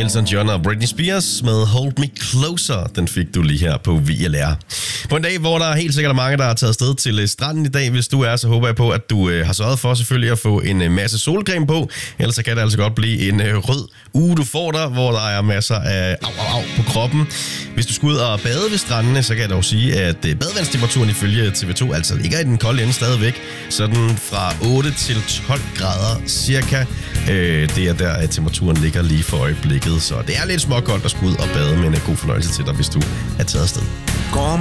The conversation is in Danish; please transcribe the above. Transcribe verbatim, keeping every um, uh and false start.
Elton John og Britney Spears med Hold Me Closer. Den fik du lige her på V L R. På en dag, hvor der er helt sikkert mange, der har taget afsted til stranden i dag. Hvis du er, så håber jeg på, at du øh, har sørget for selvfølgelig at få en øh, masse solcreme på. Ellers så kan det altså godt blive en øh, rød uge, du får der, hvor der er masser af au, au, au på kroppen. Hvis du skal ud og bade ved strandene, så kan jeg dog sige, at øh, badevandstemperaturen ifølge T V to altså ligger i den kolde ende stadigvæk. Sådan fra otte til tolv grader cirka. Øh, det er der, at temperaturen ligger lige for øjeblikket. Så det er lidt småkoldt at skulle ud og bade, men en god fornøjelse til dig, hvis du er taget afsted. Går